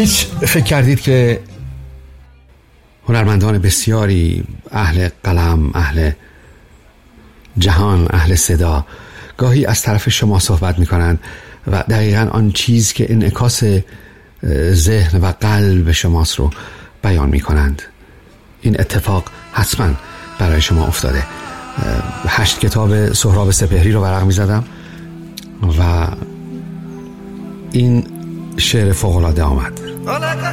هیچ فکر کردید که هنرمندان بسیاری، اهل قلم، اهل جهان، اهل صدا، گاهی از طرف شما صحبت میکنند و دقیقاً آن چیز که انعکاس ذهن و قلب شماست رو بیان میکنند؟ این اتفاق حتما برای شما افتاده. 8 کتاب سهراب سپهری رو ورق میزدم و این شعر فوق‌العاده آمد.